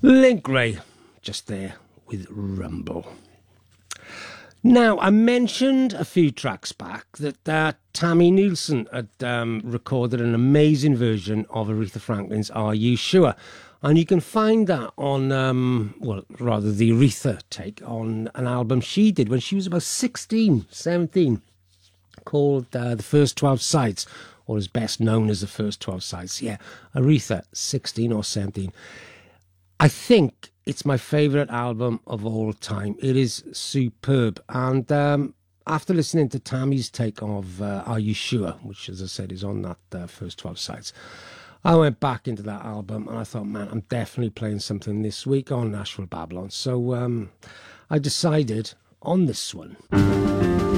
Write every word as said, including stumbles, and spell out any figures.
Link Wray, just there with Rumble. Now, I mentioned a few tracks back that uh, Tammy Nielsen had um, recorded an amazing version of Aretha Franklin's Are You Sure? And you can find that on, um, well, rather the Aretha take on an album she did when she was about sixteen, seventeen, called uh, The First twelve Sides, or is best known as The First twelve Sides. Yeah, Aretha, sixteen or seventeen. I think it's my favourite album of all time. It is superb. And um, after listening to Tammy's take of uh, Are You Sure?, which, as I said, is on that uh, First twelve Sides, I went back into that album and I thought, man, I'm definitely playing something this week on Nashville Babylon. So um, I decided on this one.